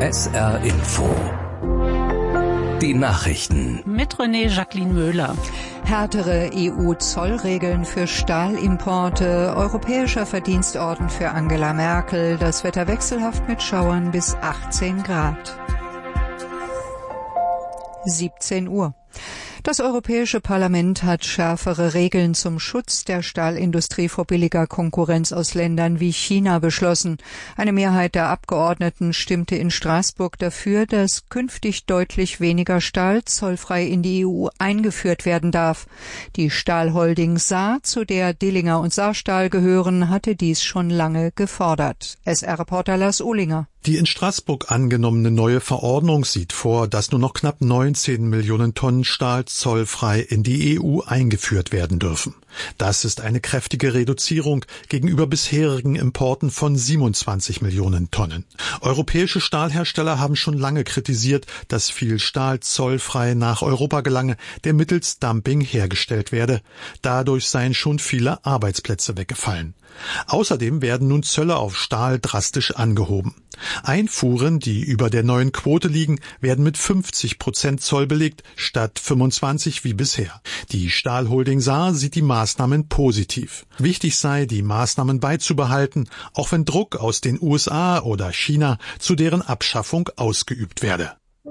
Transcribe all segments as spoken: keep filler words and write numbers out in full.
S R Info. Die Nachrichten. Mit René Jacqueline Möhler. Härtere E U-Zollregeln für Stahlimporte, europäischer Verdienstorden für Angela Merkel, das Wetter wechselhaft mit Schauern bis achtzehn Grad. siebzehn Uhr. Das Europäische Parlament hat schärfere Regeln zum Schutz der Stahlindustrie vor billiger Konkurrenz aus Ländern wie China beschlossen. Eine Mehrheit der Abgeordneten stimmte in Straßburg dafür, dass künftig deutlich weniger Stahl zollfrei in die E U eingeführt werden darf. Die Stahlholding Saar, zu der Dillinger und Saarstahl gehören, hatte dies schon lange gefordert. S R-Reporter Lars Ohlinger. Die in Straßburg angenommene neue Verordnung sieht vor, dass nur noch knapp neunzehn Millionen Tonnen Stahl zollfrei in die E U eingeführt werden dürfen. Das ist eine kräftige Reduzierung gegenüber bisherigen Importen von siebenundzwanzig Millionen Tonnen. Europäische Stahlhersteller haben schon lange kritisiert, dass viel Stahl zollfrei nach Europa gelange, der mittels Dumping hergestellt werde. Dadurch seien schon viele Arbeitsplätze weggefallen. Außerdem werden nun Zölle auf Stahl drastisch angehoben. Einfuhren, die über der neuen Quote liegen, werden mit fünfzig Prozent Zoll belegt, statt fünfundzwanzig wie bisher. Die Stahlholding Saar sieht die Maßnahmen positiv. Wichtig sei, die Maßnahmen beizubehalten, auch wenn Druck aus den U S A oder China zu deren Abschaffung ausgeübt werde.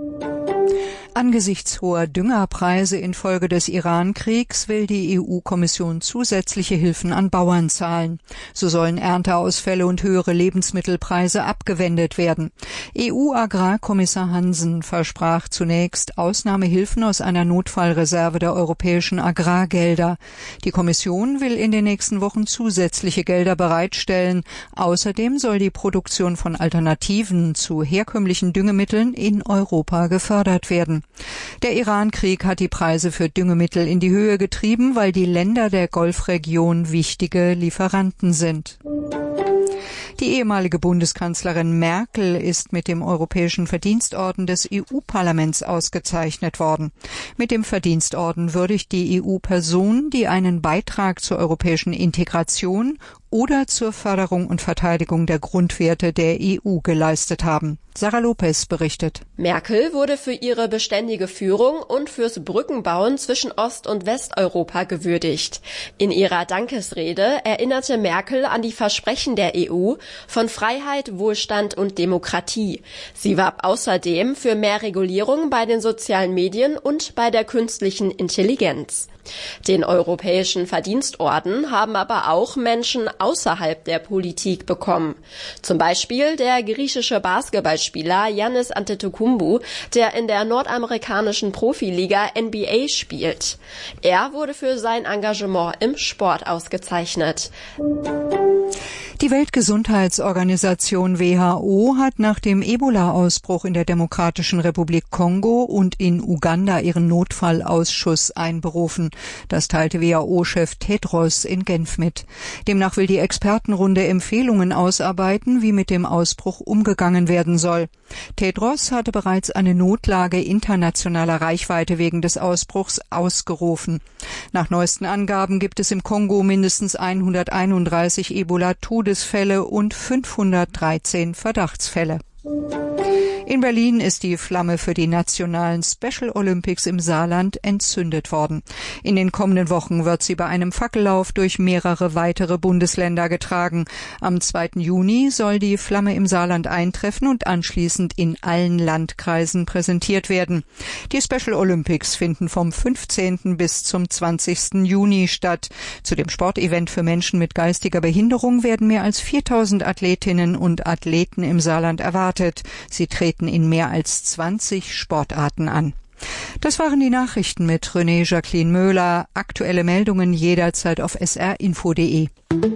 Angesichts hoher Düngerpreise infolge des Iran-Kriegs will die E U-Kommission zusätzliche Hilfen an Bauern zahlen. So sollen Ernteausfälle und höhere Lebensmittelpreise abgewendet werden. E U-Agrarkommissar Hansen versprach zunächst Ausnahmehilfen aus einer Notfallreserve der europäischen Agrargelder. Die Kommission will in den nächsten Wochen zusätzliche Gelder bereitstellen. Außerdem soll die Produktion von Alternativen zu herkömmlichen Düngemitteln in Europa gefördert werden. Der Iran-Krieg hat die Preise für Düngemittel in die Höhe getrieben, weil die Länder der Golfregion wichtige Lieferanten sind. Die ehemalige Bundeskanzlerin Merkel ist mit dem Europäischen Verdienstorden des E U-Parlaments ausgezeichnet worden. Mit dem Verdienstorden würdigt die E U-Person, die einen Beitrag zur europäischen Integration oder zur Förderung und Verteidigung der Grundwerte der E U geleistet haben. Sarah Lopez berichtet. Merkel wurde für ihre beständige Führung und fürs Brückenbauen zwischen Ost- und Westeuropa gewürdigt. In ihrer Dankesrede erinnerte Merkel an die Versprechen der E U von Freiheit, Wohlstand und Demokratie. Sie warb außerdem für mehr Regulierung bei den sozialen Medien und bei der künstlichen Intelligenz. Den Europäischen Verdienstorden haben aber auch Menschen außerhalb der Politik bekommen. Zum Beispiel der griechische Basketballspieler Yannis Antetokounmpo, der in der nordamerikanischen Profiliga N B A spielt. Er wurde für sein Engagement im Sport ausgezeichnet. Die Weltgesundheitsorganisation W H O hat nach dem Ebola-Ausbruch in der Demokratischen Republik Kongo und in Uganda ihren Notfallausschuss einberufen. Das teilte W H O-Chef Tedros in Genf mit. Demnach will die Expertenrunde Empfehlungen ausarbeiten, wie mit dem Ausbruch umgegangen werden soll. Tedros hatte bereits eine Notlage internationaler Reichweite wegen des Ausbruchs ausgerufen. Nach neuesten Angaben gibt es im Kongo mindestens hunderteinunddreißig Ebola-Todesfälle und fünfhundertdreizehn Verdachtsfälle. In Berlin ist die Flamme für die nationalen Special Olympics im Saarland entzündet worden. In den kommenden Wochen wird sie bei einem Fackellauf durch mehrere weitere Bundesländer getragen. Am zweiten Juni soll die Flamme im Saarland eintreffen und anschließend in allen Landkreisen präsentiert werden. Die Special Olympics finden vom fünfzehnten bis zum zwanzigsten Juni statt. Zu dem Sportevent für Menschen mit geistiger Behinderung werden mehr als viertausend Athletinnen und Athleten im Saarland erwartet. Sie treten in mehr als zwanzig Sportarten an. Das waren die Nachrichten mit René Jacqueline Möhler. Aktuelle Meldungen jederzeit auf s r info punkt d e.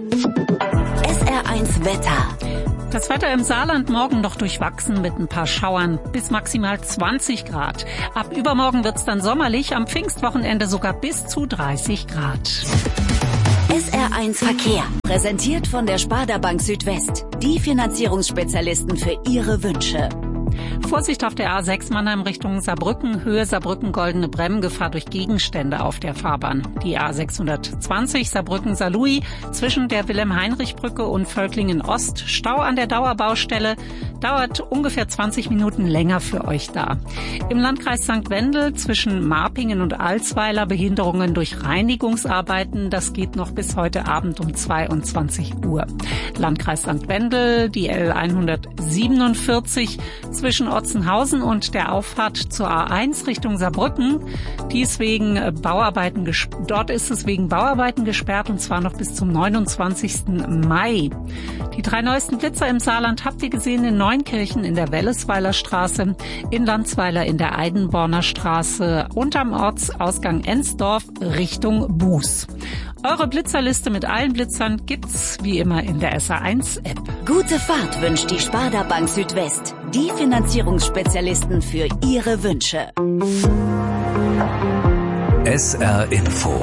S R eins Wetter. Das Wetter im Saarland morgen noch durchwachsen mit ein paar Schauern bis maximal zwanzig Grad. Ab übermorgen wird's dann sommerlich, am Pfingstwochenende sogar bis zu dreißig Grad. S R eins Verkehr. Präsentiert von der Sparda Bank Südwest. Die Finanzierungsspezialisten für Ihre Wünsche. Vorsicht auf der A sechs Mannheim Richtung Saarbrücken, Höhe Saarbrücken-Goldene Bremm, Gefahr durch Gegenstände auf der Fahrbahn. Die A sechshundertzwanzig Saarbrücken-Saarlouis zwischen der Wilhelm-Heinrich-Brücke und Völklingen-Ost, Stau an der Dauerbaustelle, dauert ungefähr zwanzig Minuten länger für euch da. Im Landkreis Sankt Wendel zwischen Marpingen und Alsweiler Behinderungen durch Reinigungsarbeiten, das geht noch bis heute Abend um zweiundzwanzig Uhr. Landkreis Sankt Wendel, die L hundertsiebenundvierzig zwischen Otzenhausen und der Auffahrt zur A eins Richtung Saarbrücken. Dies wegen Bauarbeiten, dort ist es wegen Bauarbeiten gesperrt und zwar noch bis zum neunundzwanzigsten Mai. Die drei neuesten Blitzer im Saarland habt ihr gesehen in Neunkirchen in der Wellesweiler Straße, in Landsweiler in der Eidenborner Straße und am Ortsausgang Ensdorf Richtung Buß. Eure Blitzerliste mit allen Blitzern gibt's wie immer in der S R eins App. Gute Fahrt wünscht die Sparda Bank Südwest. Die Finanzierungsspezialisten für Ihre Wünsche. S R Info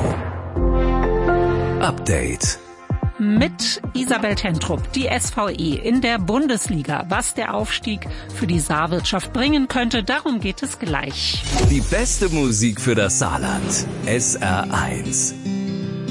Update mit Isabel Tentrup, die S V I in der Bundesliga. Was der Aufstieg für die Saarwirtschaft bringen könnte, darum geht es gleich. Die beste Musik für das Saarland. S R eins.